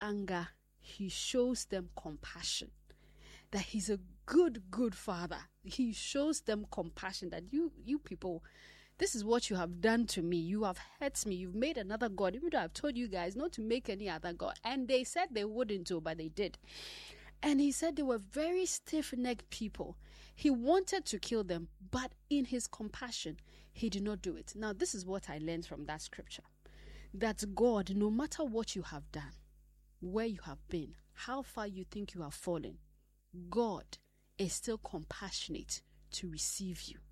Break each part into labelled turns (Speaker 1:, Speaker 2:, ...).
Speaker 1: anger, he shows them compassion. That he's a good father. He shows them compassion that you people, this is what you have done to me. You have hurt me. You've made another god, even though I've told you guys not to make any other god. And they said they wouldn't do, but they did. And he said they were very stiff-necked people. He wanted to kill them, but in his compassion, he did not do it. Now, this is what I learned from that scripture. That God, no matter what you have done, where you have been, how far you think you have fallen, God is still compassionate to receive you.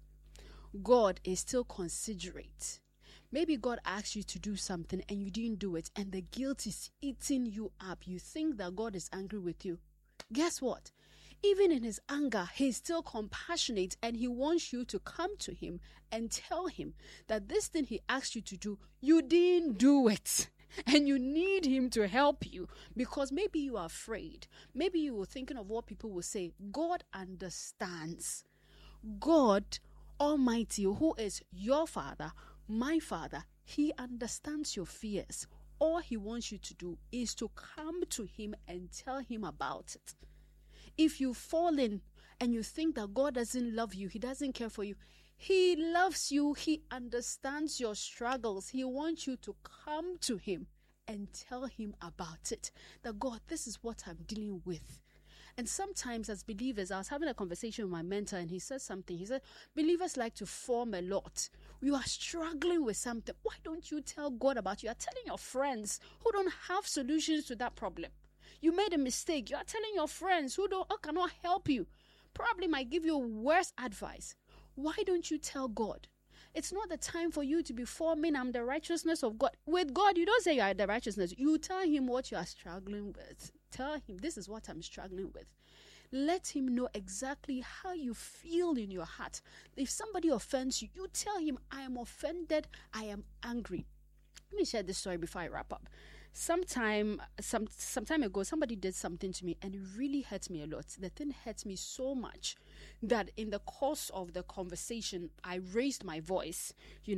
Speaker 1: God is still considerate. Maybe God asked you to do something and you didn't do it, and the guilt is eating you up. You think that God is angry with you. Guess what? Even in his anger, he's still compassionate, and he wants you to come to him and tell him that this thing he asked you to do, you didn't do it. And you need him to help you, because maybe you are afraid. Maybe you were thinking of what people will say. God understands. God Almighty, who is your Father, my Father, he understands your fears. All he wants you to do is to come to him and tell him about it. If you've fallen and you think that God doesn't love you, he doesn't care for you, he loves you. He understands your struggles. He wants you to come to him and tell him about it. That God, this is what I'm dealing with. And sometimes as believers, I was having a conversation with my mentor, and he said something. He said, believers like to form a lot. You are struggling with something. Why don't you tell God about it? You are telling your friends who don't have solutions to that problem. You made a mistake. You are telling your friends who cannot help you. Probably might give you worse advice. Why don't you tell God? It's not the time for you to be forming, I'm the righteousness of God. With God, you don't say you are the righteousness. You tell him what you are struggling with. Tell him, this is what I'm struggling with. Let him know exactly how you feel in your heart. If somebody offends you, you tell him, I am offended, I am angry. Let me share this story before I wrap up. Some time ago, somebody did something to me, and it really hurt me a lot. The thing hurt me so much that in the course of the conversation, I raised my voice.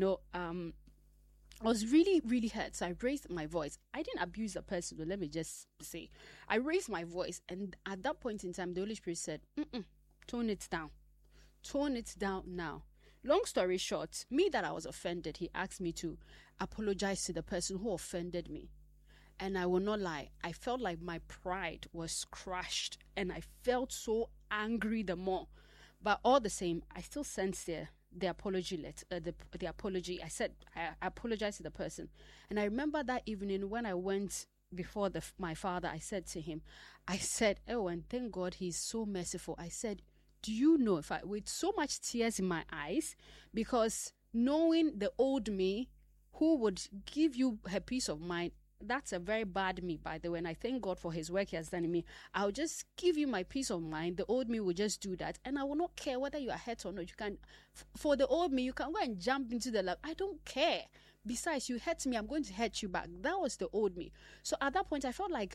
Speaker 1: I was really, really hurt. So I raised my voice. I didn't abuse the person, but let me just say, I raised my voice. And at that point in time, the Holy Spirit said, tone it down. Tone it down now. Long story short, me that I was offended, he asked me to apologize to the person who offended me. And I will not lie, I felt like my pride was crushed, and I felt so angry the more. But all the same, I still sent the apology letter, the apology. I said I apologized to the person. And I remember that evening when I went before my father, I said to him, oh, and thank God he's so merciful. I said, do you know, with so much tears in my eyes, because knowing the old me who would give you her peace of mind, that's a very bad me, by the way, and I thank God for his work he has done in me. I'll just give you my peace of mind. The old me will just do that, and I will not care whether you are hurt or not. You can, for the old me, you can go and jump into the love. I don't care. Besides, you hurt me, I'm going to hurt you back. That was the old me. So at that point, I felt like,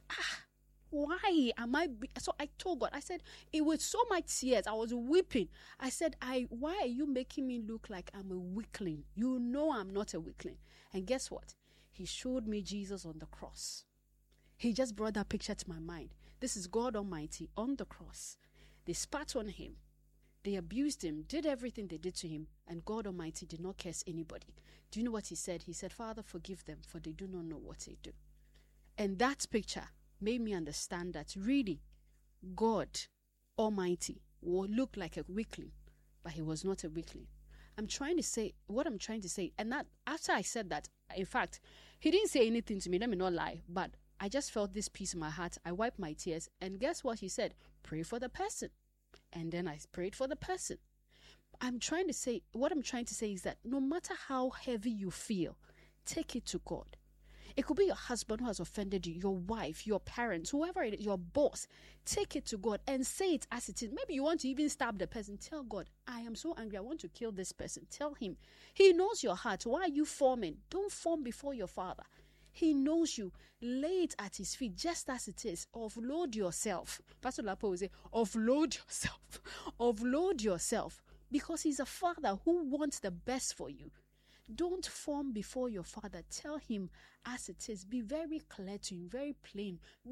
Speaker 1: why am I? So I told God, I said, it was so much tears. I was weeping. I said, why are you making me look like I'm a weakling? You know I'm not a weakling. And guess what? He showed me Jesus on the cross. He just brought that picture to my mind. This is God Almighty on the cross. They spat on him. They abused him, did everything they did to him, and God Almighty did not curse anybody. Do you know what he said? He said, Father, forgive them, for they do not know what they do. And that picture made me understand that really God Almighty will look like a weakling, but he was not a weakling. I'm trying to say, and that after I said that, in fact, he didn't say anything to me, let me not lie, but I just felt this peace in my heart. I wiped my tears, and guess what he said? Pray for the person. And then I prayed for the person. What I'm trying to say is that no matter how heavy you feel, take it to God. It could be your husband who has offended you, your wife, your parents, whoever it is, your boss. Take it to God and say it as it is. Maybe you want to even stab the person. Tell God, I am so angry. I want to kill this person. Tell him. He knows your heart. Why are you forming? Don't form before your Father. He knows you. Lay it at his feet just as it is. Offload yourself. Pastor Lapo will say, offload yourself. Offload yourself. Because he's a Father who wants the best for you. Don't form before your Father. Tell him as it is. Be very clear to him, very plain.